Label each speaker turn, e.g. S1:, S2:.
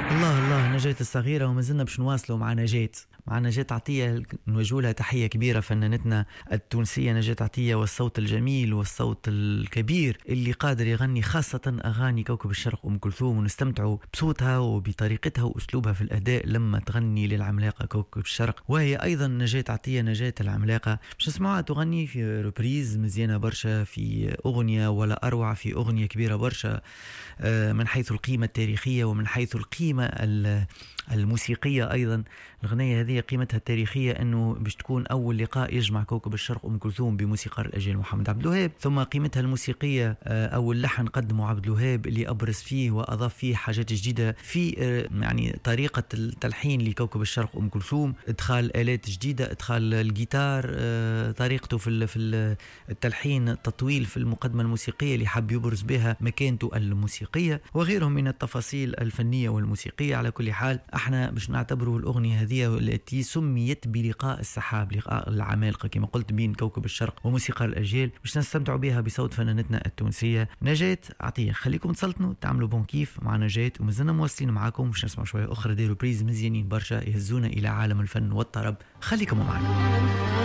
S1: الله الله نجاة الصغيرة، وما زلنا باش نواصلوا مع نجاة. مع نجاة عطية نوجه لها تحية كبيرة، فنانتنا التونسية نجاة عطية، والصوت الجميل والصوت الكبير اللي قادر يغني خاصة أغاني كوكب الشرق أم كلثوم، ونستمتعوا بصوتها وبطريقتها وأسلوبها في الأداء لما تغني للعملاقة كوكب الشرق. وهي أيضا نجاة عطية نجاة العملاقة باش نسمعها تغني في روبريز مزيانة برشا، في أغنية ولا أروع، في أغنية كبيرة برشا من حيث القيمة التاريخية ومن حيث القيمة الموسيقية. أيضا الغنية هذه قيمتها التاريخية أنه باش تكون أول لقاء يجمع كوكب الشرق أم كلثوم بموسيقار الأجيال محمد عبد الوهاب. ثم قيمتها الموسيقية أول لحن قدمه عبد الوهاب اللي أبرز فيه وأضاف فيه حاجات جديدة في يعني طريقة التلحين لكوكب الشرق أم كلثوم، إدخال آلات جديدة، إدخال الجيتار، طريقته في التلحين، التطويل في المقدمة الموسيقية اللي حب يبرز بها مكانته الموسيقية، وغيرهم من التفاصيل الفنية والموسيقية. على كل حال احنا باش نعتبره الأغنية هذه التي سميت بلقاء السحاب، لقاء العمالقة كما قلت بين كوكب الشرق وموسيقى الأجيال، باش نستمتعوا بها بصوت فنانتنا التونسية نجاة عطية. خليكم تسلطنوا تعملوا بون كيف مع نجاة، ومازلنا مواصلين معاكم باش نسمع شوية أخرى دي ريبريز مزيانين برشا يهزونا إلى عالم الفن والطرب. خليكم معنا.